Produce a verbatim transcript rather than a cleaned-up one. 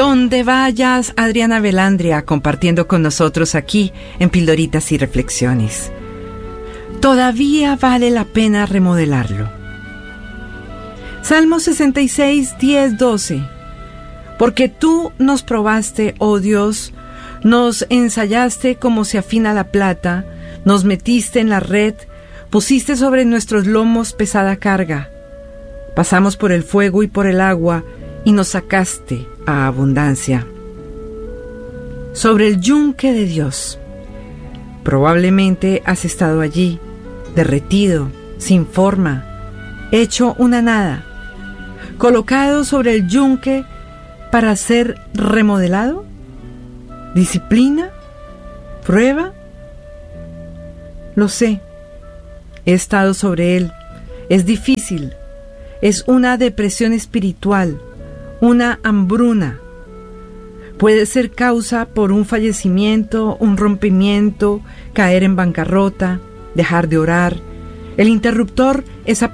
Donde vayas, Adriana Belandria, compartiendo con nosotros aquí en Pildoritas y Reflexiones. Todavía vale la pena remodelarlo. Salmo sesenta y seis, diez, doce. Porque tú nos probaste, oh Dios, nos ensayaste como se afina la plata, nos metiste en la red, pusiste sobre nuestros lomos pesada carga. Pasamos por el fuego y por el agua, y nos sacaste a abundancia. Sobre el yunque de Dios. Probablemente has estado allí, derretido, sin forma, hecho una nada, colocado sobre el yunque para ser remodelado. ¿Disciplina? ¿Prueba? Lo sé. He estado sobre él. Es difícil. Es una depresión espiritual, una hambruna. Puede ser causa por un fallecimiento, un rompimiento, caer en bancarrota, dejar de orar. El interruptor es